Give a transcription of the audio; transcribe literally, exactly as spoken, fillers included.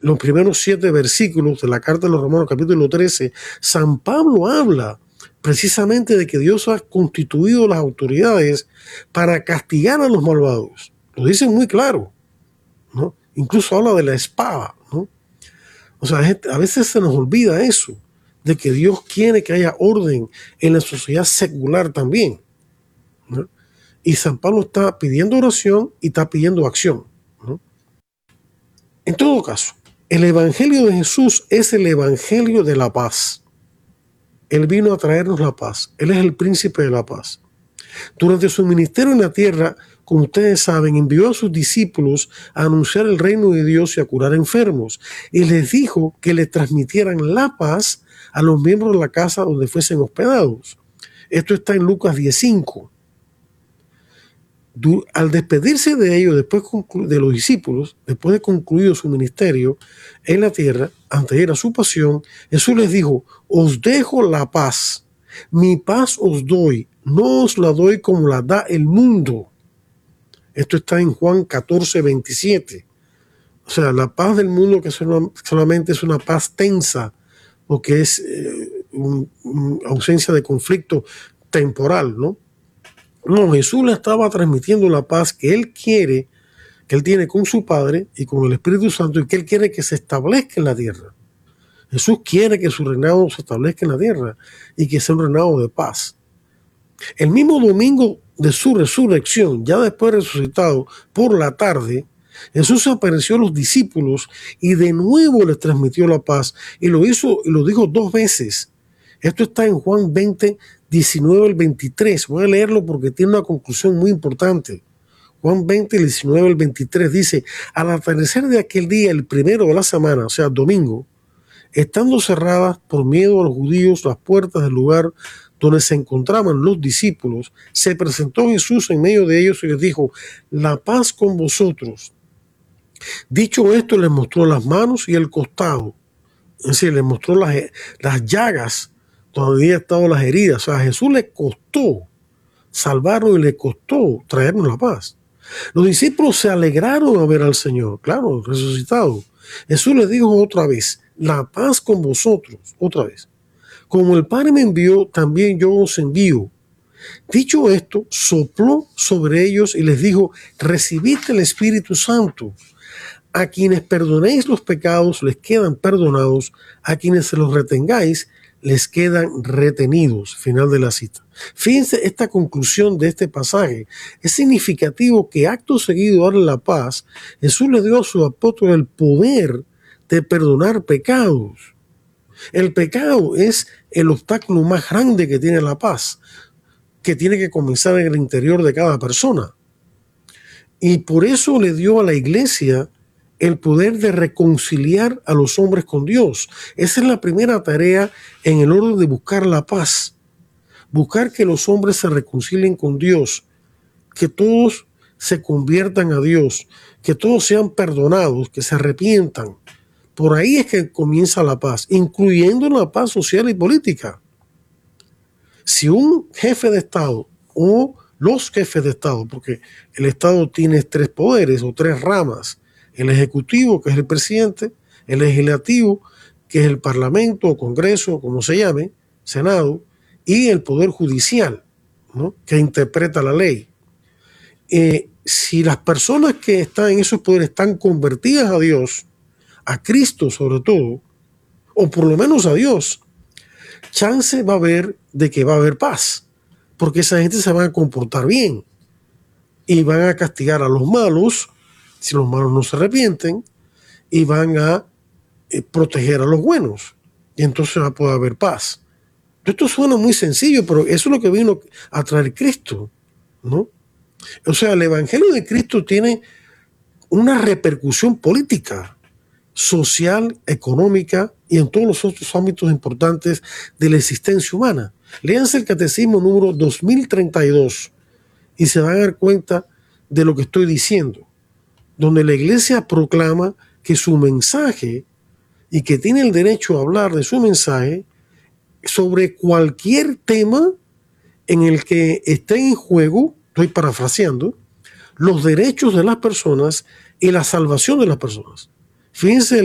los primeros siete versículos de la carta de los Romanos, capítulo trece, San Pablo habla precisamente de que Dios ha constituido las autoridades para castigar a los malvados. Lo dice muy claro, ¿no? Incluso habla de la espada, ¿no? O sea, a veces se nos olvida eso, de que Dios quiere que haya orden en la sociedad secular también, ¿no? Y San Pablo está pidiendo oración y está pidiendo acción, ¿no? En todo caso, el evangelio de Jesús es el evangelio de la paz. Él vino a traernos la paz. Él es el príncipe de la paz. Durante su ministerio en la tierra, como ustedes saben, envió a sus discípulos a anunciar el reino de Dios y a curar enfermos. Y les dijo que le transmitieran la paz a los miembros de la casa donde fuesen hospedados. Esto está en Lucas diez cinco. Al despedirse de ellos, después de los discípulos, después de concluido su ministerio en la tierra, antes de su pasión, Jesús les dijo: os dejo la paz, mi paz os doy, no os la doy como la da el mundo. Esto está en Juan catorce veintisiete. O sea, la paz del mundo que solamente es una paz tensa, o que es eh, un, un ausencia de conflicto temporal, ¿no? No, Jesús le estaba transmitiendo la paz que Él quiere, que Él tiene con su Padre y con el Espíritu Santo, y que Él quiere que se establezca en la tierra. Jesús quiere que su reinado se establezca en la tierra y que sea un reinado de paz. El mismo domingo de su resurrección, ya después resucitado por la tarde, Jesús se apareció a los discípulos y de nuevo les transmitió la paz, y lo hizo y lo dijo dos veces. Esto está en Juan veinte, diecinueve al veintitrés. Voy a leerlo porque tiene una conclusión muy importante. Juan veinte, diecinueve al veintitrés dice: al atardecer de aquel día, el primero de la semana, o sea, domingo, estando cerradas por miedo a los judíos las puertas del lugar donde se encontraban los discípulos, se presentó Jesús en medio de ellos y les dijo: la paz con vosotros. Dicho esto, les mostró las manos y el costado. Es decir, les mostró las, las llagas donde habían estado las heridas. O sea, a Jesús le costó salvarnos y le costó traernos la paz. Los discípulos se alegraron a ver al Señor, claro, resucitado. Jesús les dijo otra vez: la paz con vosotros, otra vez. Como el Padre me envió, también yo os envío. Dicho esto, sopló sobre ellos y les dijo: recibid el Espíritu Santo. A quienes perdonéis los pecados les quedan perdonados, a quienes se los retengáis les quedan retenidos. Final de la cita. Fíjense esta conclusión de este pasaje. Es significativo que acto seguido a darle la paz, Jesús le dio a su apóstol el poder de perdonar pecados. El pecado es el obstáculo más grande que tiene la paz, que tiene que comenzar en el interior de cada persona. Y por eso le dio a la iglesia el poder de reconciliar a los hombres con Dios. Esa es la primera tarea en el orden de buscar la paz. Buscar que los hombres se reconcilien con Dios, que todos se conviertan a Dios, que todos sean perdonados, que se arrepientan. Por ahí es que comienza la paz, incluyendo la paz social y política. Si un jefe de Estado o los jefes de Estado, porque el Estado tiene tres poderes o tres ramas: el ejecutivo, que es el presidente; el legislativo, que es el parlamento o congreso, como se llame, senado; y el poder judicial, ¿no?, que interpreta la ley. Eh, si las personas que están en esos poderes están convertidas a Dios, a Cristo sobre todo, o por lo menos a Dios, chance va a haber de que va a haber paz, porque esa gente se va a comportar bien y van a castigar a los malos si los malos no se arrepienten, y van a eh, proteger a los buenos, y entonces va a poder haber paz. Esto suena muy sencillo, pero eso es lo que vino a traer Cristo, ¿no? O sea, el evangelio de Cristo tiene una repercusión política, social, económica y en todos los otros ámbitos importantes de la existencia humana. Léanse el catecismo número dos mil treinta y dos y se van a dar cuenta de lo que estoy diciendo, donde la iglesia proclama que su mensaje, y que tiene el derecho a hablar de su mensaje sobre cualquier tema en el que esté en juego, estoy parafraseando, los derechos de las personas y la salvación de las personas. Fíjense